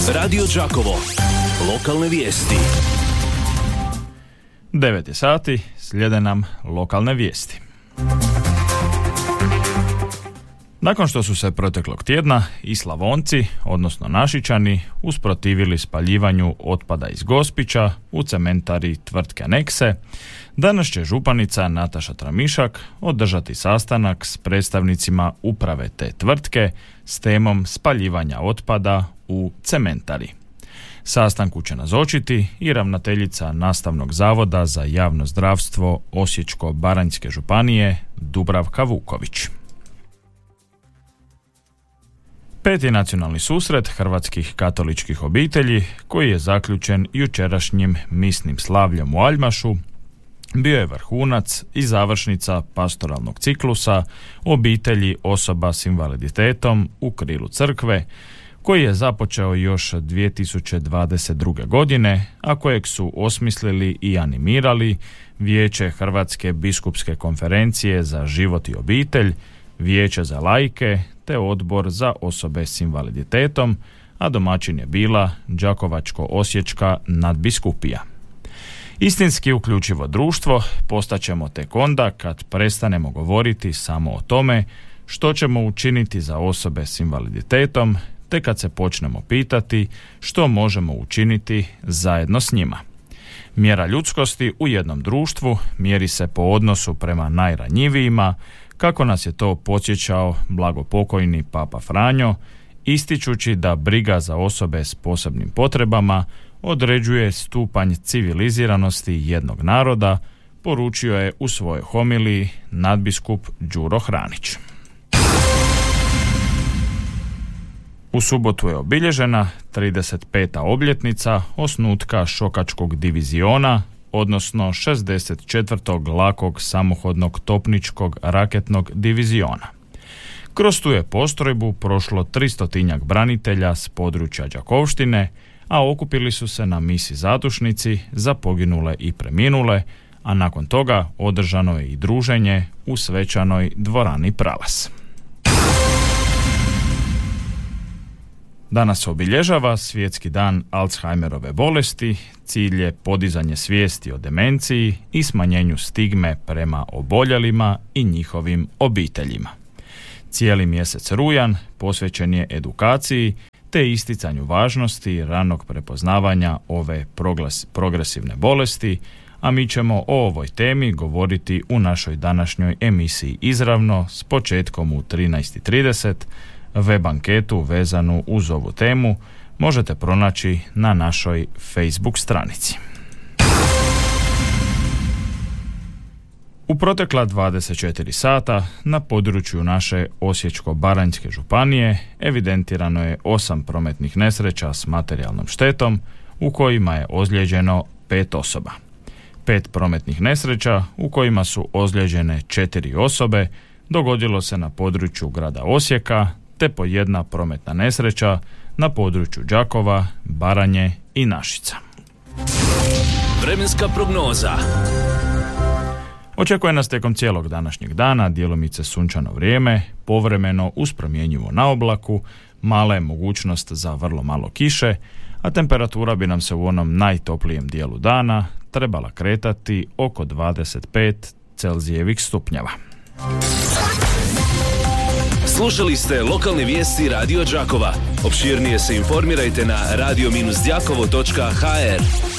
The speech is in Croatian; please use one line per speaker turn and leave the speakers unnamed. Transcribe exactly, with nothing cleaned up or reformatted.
Radio Đakovo. Lokalne vijesti.
devet je sati, slijede nam lokalne vijesti. Nakon što su se proteklog tjedna i Slavonci, odnosno Našičani, usprotivili spaljivanju otpada iz Gospića u cementari tvrtke Nexe, danas će županica Nataša Tramišak održati sastanak s predstavnicima uprave te tvrtke s temom spaljivanja otpada u cementari. Sastanku će nazočiti i ravnateljica Nastavnog zavoda za javno zdravstvo Osječko-baranjske županije Dubravka Vuković. Peti nacionalni susret hrvatskih katoličkih obitelji, koji je zaključen jučerašnjim misnim slavljem u Aljmašu, bio je vrhunac i završnica pastoralnog ciklusa obitelji osoba s invaliditetom u krilu crkve, koji je započeo još dvije tisuće dvadeset druge. godine, a kojeg su osmislili i animirali Vijeće Hrvatske biskupske konferencije za život i obitelj, Vijeće za laike te Odbor za osobe s invaliditetom, a domaćin je bila Đakovačko-osječka nadbiskupija. Istinski uključivo društvo postaćemo tek onda kad prestanemo govoriti samo o tome što ćemo učiniti za osobe s invaliditetom, te kad se počnemo pitati što možemo učiniti zajedno s njima. Mjera ljudskosti u jednom društvu mjeri se po odnosu prema najranjivijima, kako nas je to podsjećao blagopokojni Papa Franjo, ističući da briga za osobe s posebnim potrebama određuje stupanj civiliziranosti jednog naroda, poručio je u svojoj homiliji nadbiskup Đuro Hranić. U subotu je obilježena trideset peta obljetnica osnutka Šokačkog diviziona, odnosno šezdeset četvrtog lakog samohodnog topničkog raketnog diviziona. Kroz tu je postrojbu prošlo tristotinjak branitelja s područja Đakovštine, a okupili su se na misi zadušnici za poginule i preminule, a nakon toga održano je i druženje u svečanoj dvorani Pravac. Danas se obilježava Svjetski dan Alzheimerove bolesti. Cilj je podizanje svijesti o demenciji i smanjenju stigme prema oboljelima i njihovim obiteljima. Cijeli mjesec rujan posvećen je edukaciji te isticanju važnosti ranog prepoznavanja ove proglas, progresivne bolesti, a mi ćemo o ovoj temi govoriti u našoj današnjoj emisiji izravno s početkom u trinaest i trideset. Web anketu vezanu uz ovu temu možete pronaći na našoj Facebook stranici. U protekla dvadeset četiri sata na području naše Osječko-baranjske županije evidentirano je osam prometnih nesreća s materijalnom štetom u kojima je ozlijeđeno pet osoba. Pet prometnih nesreća u kojima su ozlijeđene četiri osobe dogodilo se na području grada Osijeka, te po jedna prometna nesreća na području Đakova, Baranje i Našica.
Vremenska prognoza.
Očekuje nas tijekom cijelog današnjeg dana djelomice sunčano vrijeme, povremeno uz promjenjivo na oblaku, mala je mogućnost za vrlo malo kiše, a temperatura bi nam se u onom najtoplijem dijelu dana trebala kretati oko dvadeset pet Celzijevih stupnjeva.
Slušali ste lokalne vijesti Radio Đakova. Opširnije se informirajte na radio dash đakovo točka ha er.